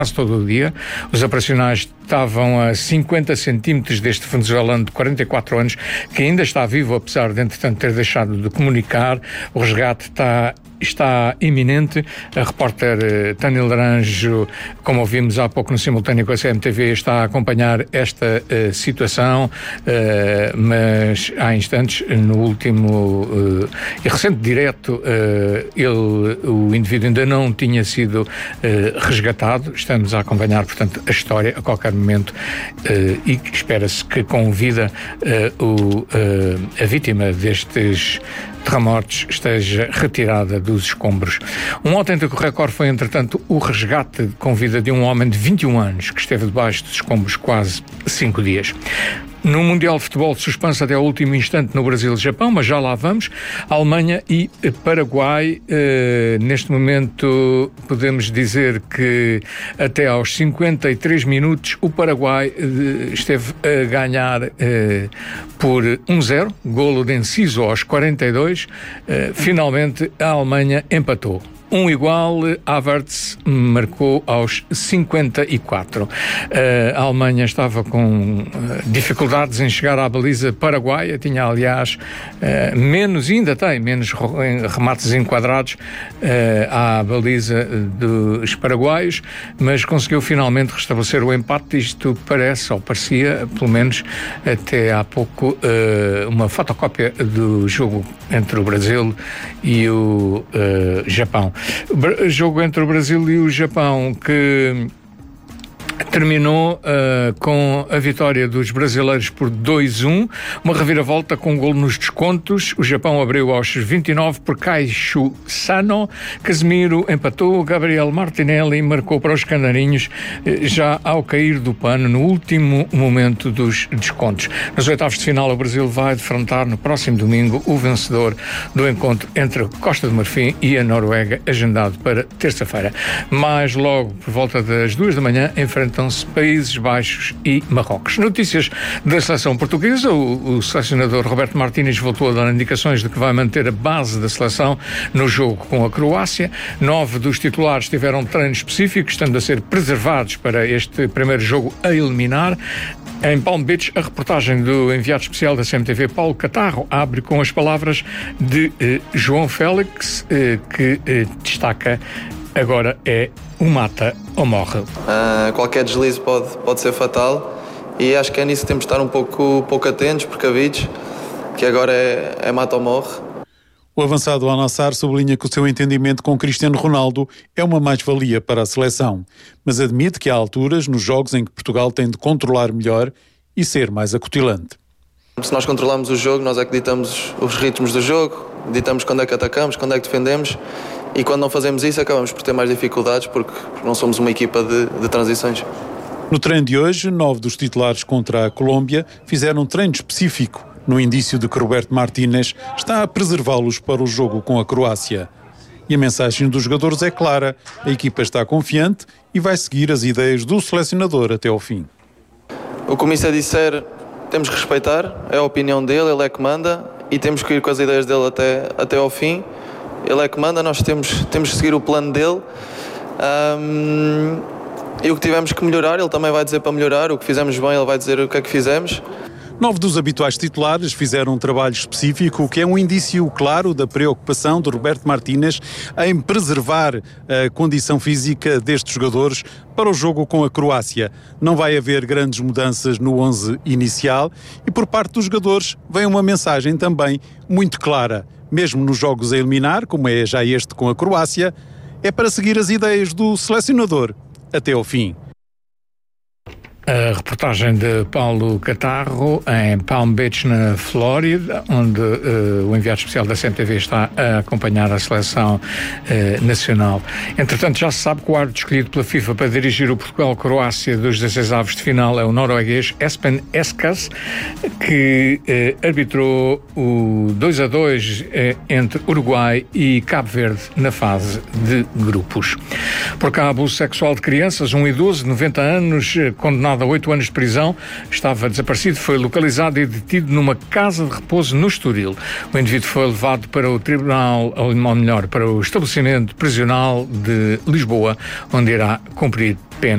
quase todo o dia. Os operacionais estavam a 50 centímetros deste venezuelano de 44 anos, que ainda está vivo, apesar de, entretanto, ter deixado de comunicar. O resgate está iminente. A repórter Tânia Laranjo, como ouvimos há pouco no simultâneo com a CMTV, está a acompanhar esta situação, mas há instantes, no último e recente direto, o indivíduo ainda não tinha sido resgatado. Estamos a acompanhar, portanto, a história a qualquer momento e espera-se que com vida a vítima destes terremotos esteja retirada dos escombros. Um autêntico recorde foi, entretanto, o resgate com vida de um homem de 21 anos que esteve debaixo dos escombros quase 5 dias. No Mundial de Futebol, suspenso até ao último instante no Brasil e Japão, mas já lá vamos. Alemanha e Paraguai, neste momento podemos dizer que até aos 53 minutos o Paraguai esteve a ganhar por 1-0, golo de Enciso aos 42. Finalmente a Alemanha empatou. Igual, Havertz marcou aos 54. A Alemanha estava com dificuldades em chegar à baliza paraguaia, tinha aliás menos remates enquadrados à baliza dos paraguaios, mas conseguiu finalmente restabelecer o empate. Isto parecia, pelo menos até há pouco, uma fotocópia do jogo entre o Brasil e o Japão. Jogo entre o Brasil e o Japão que terminou com a vitória dos brasileiros por 2-1, uma reviravolta com um golo nos descontos. O Japão abriu aos 29 por Kaishu Sano, Casemiro empatou, Gabriel Martinelli marcou para os canarinhos já ao cair do pano no último momento dos descontos. Nos oitavos de final, o Brasil vai defrontar no próximo domingo o vencedor do encontro entre a Costa do Marfim e a Noruega, agendado para terça-feira. Mais logo, por volta das 2 da manhã, enfrentam-se Países Baixos e Marrocos. Notícias da seleção portuguesa. O selecionador Roberto Martínez voltou a dar indicações de que vai manter a base da seleção no jogo com a Croácia. 9 dos titulares tiveram treino específico, estando a ser preservados para este primeiro jogo a eliminar. Em Palm Beach, a reportagem do enviado especial da CMTV, Paulo Catarro, abre com as palavras de João Félix, que destaca: agora é um mata ou morre. Qualquer deslize pode ser fatal e acho que é nisso que temos de estar um pouco atentos, precavidos, que agora é mata ou morre. O avançado Al-Nassr sublinha que o seu entendimento com Cristiano Ronaldo é uma mais-valia para a seleção, mas admite que há alturas nos jogos em que Portugal tem de controlar melhor e ser mais acutilante. Se nós controlamos o jogo, nós é que ditamos os ritmos do jogo, ditamos quando é que atacamos, quando é que defendemos. E quando não fazemos isso, acabamos por ter mais dificuldades porque não somos uma equipa de transições. No treino de hoje, 9 dos titulares contra a Colômbia fizeram um treino específico, no indício de que Roberto Martínez está a preservá-los para o jogo com a Croácia. E a mensagem dos jogadores é clara: a equipa está confiante e vai seguir as ideias do selecionador até ao fim. O que o Mister disser, temos que respeitar, é a opinião dele, ele é que manda e temos que ir com as ideias dele até ao fim. Ele é que manda, nós temos que seguir o plano dele e o que tivemos que melhorar, ele também vai dizer para melhorar. O que fizemos bem, ele vai dizer o que é que fizemos. 9 dos habituais titulares fizeram um trabalho específico, o que é um indício claro da preocupação de Roberto Martínez em preservar a condição física destes jogadores para o jogo com a Croácia. Não vai haver grandes mudanças no 11 inicial e por parte dos jogadores vem uma mensagem também muito clara. Mesmo nos jogos a eliminar, como é já este com a Croácia, é para seguir as ideias do selecionador até ao fim. A reportagem de Paulo Catarro em Palm Beach, na Flórida, onde o enviado especial da CMTV está a acompanhar a seleção nacional. Entretanto, já se sabe que o árbitro escolhido pela FIFA para dirigir o Portugal-Croácia dos 16 avos de final é o norueguês Espen Eskas, que arbitrou o 2-2 entre Uruguai e Cabo Verde na fase de grupos. Por cá, abuso sexual de crianças, um idoso de 90 anos, condenado a 8 anos de prisão, estava desaparecido, foi localizado e detido numa casa de repouso no Estoril. O indivíduo foi levado para o tribunal, ou melhor, para o estabelecimento prisional de Lisboa, onde irá cumprir pena.